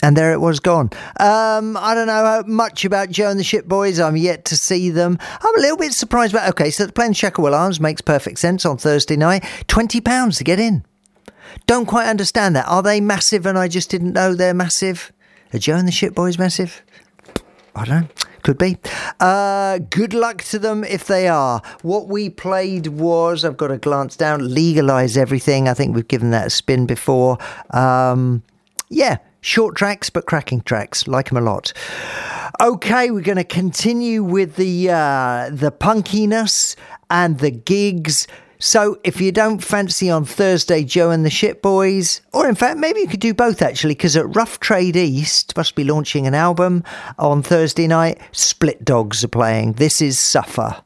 And there it was gone. I don't know much about Joe and the Ship Boys. I'm yet to see them. I'm a little bbit surprised about... OK, so they're playing Shacklewell Arms. Makes perfect sense on Thursday night. £20 to get in. Don't quite understand that. Are they massive and I just didn't know they're massive? Are Joe and the Ship Boys massive? I don't know. Could be. Good luck to them if they are. What we played was, I've got to glance down, Legalise Everything. I think we've given that a spin before. Yeah, short tracks, but cracking tracks. Like them a lot. Okay, we're going to continue with the punkiness and the gigs. So if you don't fancy on Thursday Joe and the Ship Boys, or in fact maybe you could do both actually, because at Rough Trade East must be launching an album on Thursday night. Split Dogs are playing. This is Suffer.